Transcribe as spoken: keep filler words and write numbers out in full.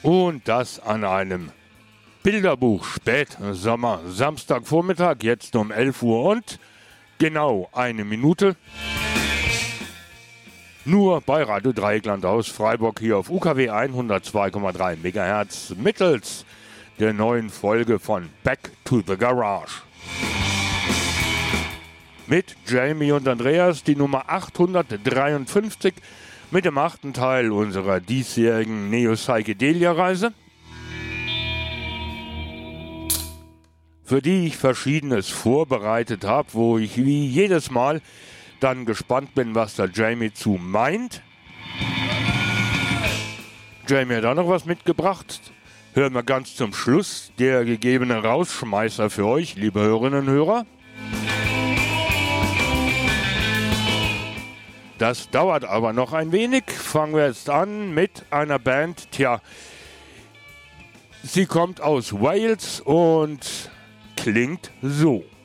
Und das an einem Bilderbuch Spätsommer, Samstagvormittag, jetzt um elf Uhr und genau eine Minute. Nur bei Radio Dreieckland aus Freiburg hier auf U K W hundertzwei Komma drei Megahertz mittels der neuen Folge von Back to the Garage. Mit Jamie und Andreas die Nummer achthundertdreiundfünfzig mit dem achten Teil unserer diesjährigen Neo-Psychedelia-Reise, für die ich Verschiedenes vorbereitet habe, wo ich wie jedes Mal dann gespannt bin, was der Jamie zu meint. Jamie hat auch noch was mitgebracht. Hören wir ganz zum Schluss der gegebene Rausschmeißer für euch, liebe Hörerinnen und Hörer. Das dauert aber noch ein wenig. Fangen wir jetzt an mit einer Band. Tja, sie kommt aus Wales und klingt so.